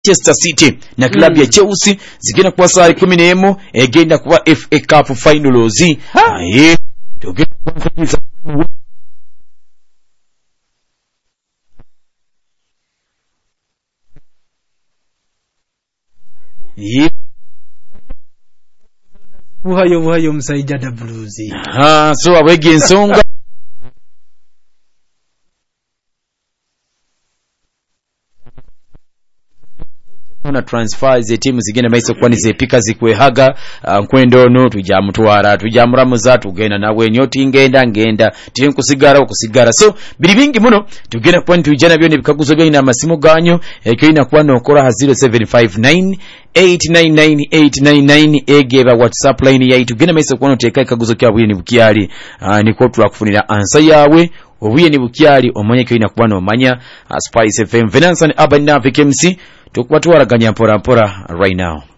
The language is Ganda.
Manchester City na klabu ya Chelsea zigenda kwa saa 11 egenda kuba FA Cup finals. Tugenda kuanza buhayo msaija da Blues. So abege ensonga na transfers ya timu zigenda maiso kwani zepika zikwehaga nkwendo no tujamutwara tujamuramuza tugenda nawe nyoti ngenda tiri kusigara so biri bingi muno tugenda kwani tujana byone bikaguzo byo ina masimo ganyo ekyo ina kwa nokora 0759 899 egeba WhatsApp line ya tugenda maiso kwano teka ikaguzo kya bwini bukyali niko twakufunira answer yawe obuye ni bukyali omonye kyo ina kwa no manya Spice FM Finance and Urban Navigation tukwatwaraganya mpora right now.